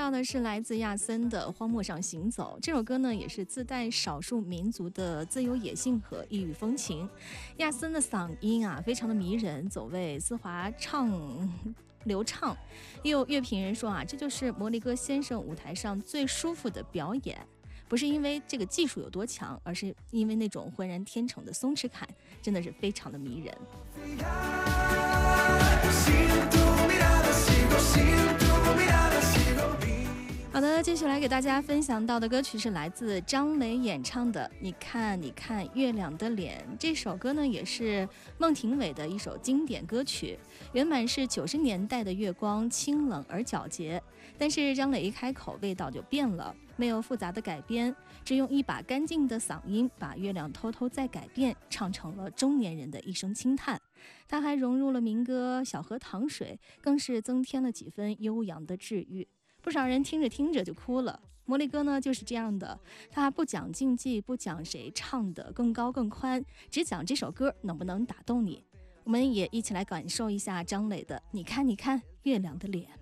到的是来自亚森的《荒漠上行走》。这首歌呢，也是自带少数民族的自由野性和异域风情。亚森的嗓音啊，非常的迷人，走位丝滑流畅。也有乐评人说啊，这就是摩力哥先生舞台上最舒服的表演。不是因为这个技术有多强，而是因为那种浑然天成的松弛感，真的是非常的迷人。好的，接下来给大家分享到的歌曲是来自张磊演唱的《你看你看月亮的脸》。这首歌呢，也是孟庭苇的一首经典歌曲，原版是90年代的月光，清冷而皎洁。但是张磊一开口，味道就变了，没有复杂的改编，只用一把干净的嗓音，把月亮偷偷再改变，唱成了中年人的一声轻叹。他还融入了民歌《小河淌水》，更是增添了几分悠扬的治愈。不少人听着听着就哭了。魔力哥呢就是这样的，他不讲竞技，不讲谁唱得更高更宽，只讲这首歌能不能打动你。我们也一起来感受一下张磊的《你看你看月亮的脸》。